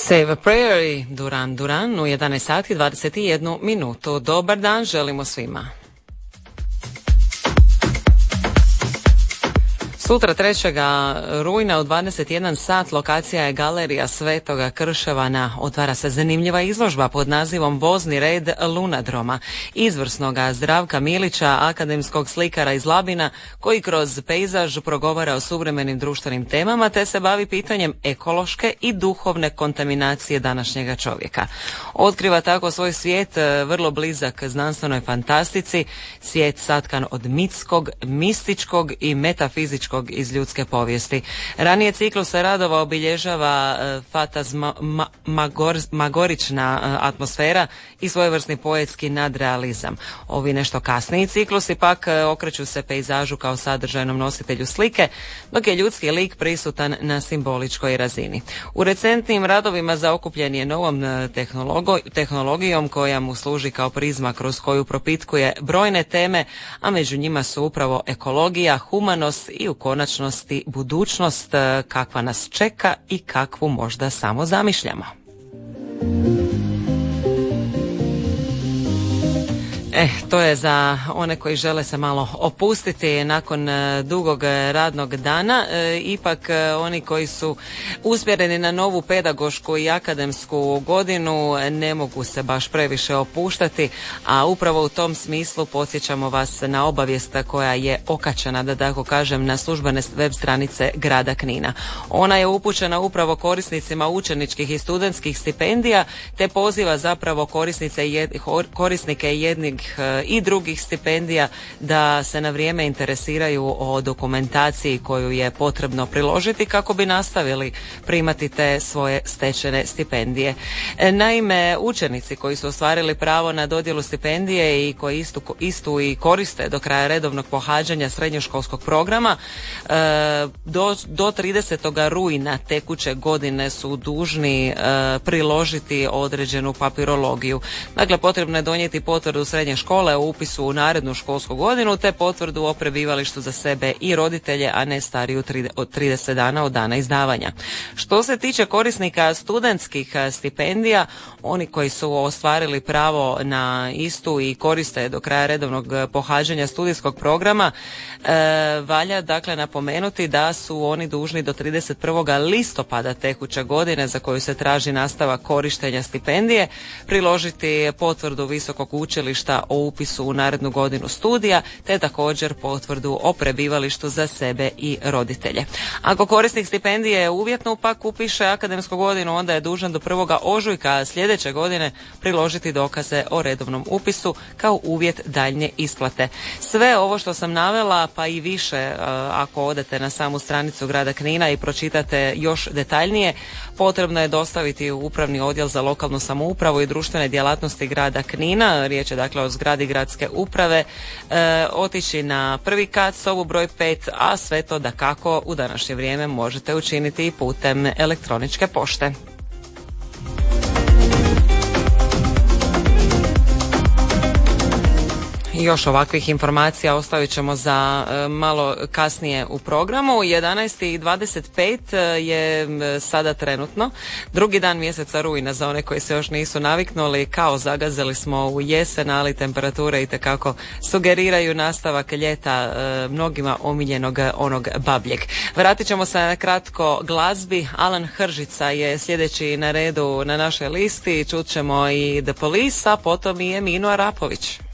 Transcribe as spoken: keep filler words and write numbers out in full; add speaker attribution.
Speaker 1: Save a Prayer i Duran Duran u jedanaest sati dvadeset jednu minutu. Dobar dan želimo svima. Sutra trećeg rujna u dvadeset jedan sat lokacija je Galerija Svetoga Krševana. Otvara se zanimljiva izložba pod nazivom Vozni red Lunadroma. Izvrsnoga Zdravka Milića, akademskog slikara iz Labina, koji kroz pejzaž progovara o suvremenim društvenim temama te se bavi pitanjem ekološke i duhovne kontaminacije današnjega čovjeka. Otkriva tako svoj svijet vrlo blizak znanstvenoj fantastici, svijet satkan od mitskog, mističkog i metafizičkog iz ljudske povijesti. Ranije ciklus radova obilježava fantazmagorična atmosfera i svojevrsni poetski nadrealizam. Ovi nešto kasniji ciklusi pak okreću se pejzažu kao sadržajnom nositelju slike, dok je ljudski lik prisutan na simboličkoj razini. U recentnim radovima zaokupljen je novom tehnologijom koja mu služi kao prizma kroz koju propitkuje brojne teme, a među njima su upravo ekologija, humanost i u konačnosti budućnost kakva nas čeka i kakvu možda samo zamišljamo. Eh, to je za one koji žele se malo opustiti nakon dugog radnog dana. E, ipak oni koji su usmjereni na novu pedagošku i akademsku godinu ne mogu se baš previše opuštati, a upravo u tom smislu podsjećamo vas na obavijest koja je okačena, da tako kažem, na službene web stranice grada Knina. Ona je upućena upravo korisnicima učeničkih i studentskih stipendija, te poziva zapravo korisnice i jed, korisnike jednih i drugih stipendija da se na vrijeme interesiraju o dokumentaciji koju je potrebno priložiti kako bi nastavili primati te svoje stečene stipendije. Naime, učenici koji su ostvarili pravo na dodjelu stipendije i koji istu, istu i koriste do kraja redovnog pohađanja srednjoškolskog programa do, do tridesetog rujna tekuće godine su dužni priložiti određenu papirologiju. Dakle, potrebno je donijeti potvrdu srednje škole o upisu u narednu školsku godinu te potvrdu o prebivalištu za sebe i roditelje, a ne stariju od trideset dana od dana izdavanja. Što se tiče korisnika studentskih stipendija, oni koji su ostvarili pravo na istu i koriste do kraja redovnog pohađanja studijskog programa, e, valja dakle napomenuti da su oni dužni do trideset prvog listopada tekuće godine za koju se traži nastavak korištenja stipendije priložiti potvrdu visokog učilišta o upisu u narednu godinu studija, te također potvrdu o prebivalištu za sebe i roditelje. Ako korisnik stipendije uvjetno pak upiše akademsku godinu, onda je dužan do prvoga ožujka sljedeće godine priložiti dokaze o redovnom upisu kao uvjet daljnje isplate. Sve ovo što sam navela, pa i više ako odete na samu stranicu grada Knina i pročitate još detaljnije, potrebno je dostaviti u Upravni odjel za lokalnu samoupravu i društvene djelatnosti grada Knina. Riječ je dakle o zgradi gradske uprave, e, otići na prvi kat, sobu broj pet, a sve to dakako u današnje vrijeme možete učiniti i putem elektroničke pošte. Još ovakvih informacija ostavit ćemo za e, malo kasnije u programu. jedanaest i dvadeset pet je sada trenutno drugi dan mjeseca rujna. Za one koji se još nisu naviknuli, kao zagazili smo u jesen, ali temperature itekako sugeriraju nastavak ljeta, e, mnogima omiljenog onog babljeg. Vratit ćemo se na kratko glazbi. Alan Hržica je sljedeći na redu na našoj listi. Čut ćemo i The Police, a potom i Eminu Arapović.